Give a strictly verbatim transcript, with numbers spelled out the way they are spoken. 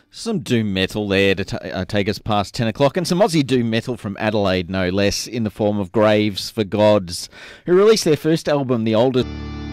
Some doom metal there to ta uh, take us past ten o'clock, and some Aussie doom metal from Adelaide, no less, in the form of Graves for Gods, who released their first album, The Oldest.